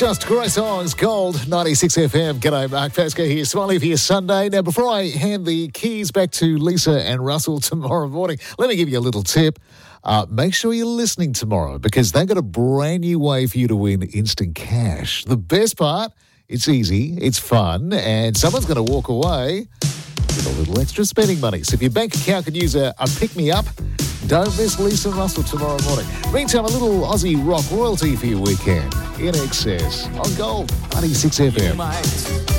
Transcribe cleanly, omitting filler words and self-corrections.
Just great songs, Gold, 96 FM. G'day, Mark Pascoe here, smiling for your Sunday. Now, before I hand the keys back to Lisa and Russell tomorrow morning, let me give you a little tip. Make sure you're listening tomorrow because they've got a brand new way for you to win instant cash. The best part, it's easy, it's fun, and someone's going to walk away with a little extra spending money. So if your bank account could use a pick-me-up, don't miss Lisa and Russell tomorrow morning. Meantime, a little Aussie rock royalty for your weekend. In Excess on Gold, 96 FM.